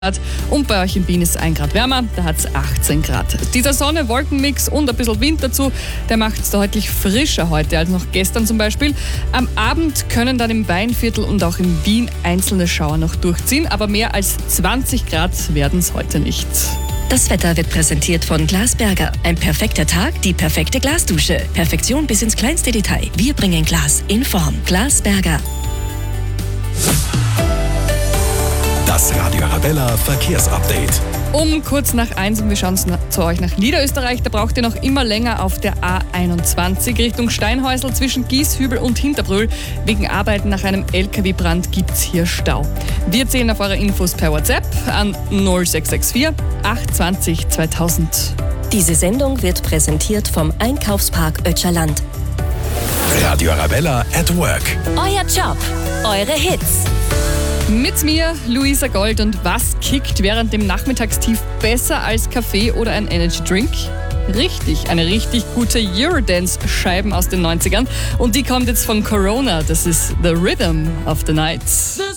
und bei euch in Wien ist es 1 Grad wärmer, da hat es 18 Grad. Dieser Sonne-Wolken-Mix und ein bisschen Wind dazu, der macht es deutlich frischer heute als noch gestern zum Beispiel. Am Abend können dann im Weinviertel und auch in Wien einzelne Schauer noch durchziehen, aber mehr als 20 Grad werden es heute nicht. Das Wetter wird präsentiert von Glasberger. Ein perfekter Tag, die perfekte Glasdusche. Perfektion bis ins kleinste Detail. Wir bringen Glas in Form. Glasberger. Das Radio Arabella Verkehrsupdate. Um kurz nach 1 und wir schauen zu euch nach Niederösterreich. Da braucht ihr noch immer länger auf der A21 Richtung Steinhäusl zwischen Gieshübel und Hinterbrühl. Wegen Arbeiten nach einem LKW-Brand gibt es hier Stau. Wir zählen auf eure Infos per WhatsApp an 0664 820 2000. Diese Sendung wird präsentiert vom Einkaufspark Ötscherland. Radio Arabella at Work. Euer Job, eure Hits. Mit mir, Luisa Gold. Und was kickt während dem Nachmittagstief besser als Kaffee oder ein Energy Drink? Richtig, eine richtig gute Eurodance-Scheiben aus den 90ern. Und die kommt jetzt von Corona. Das ist The Rhythm of the Night.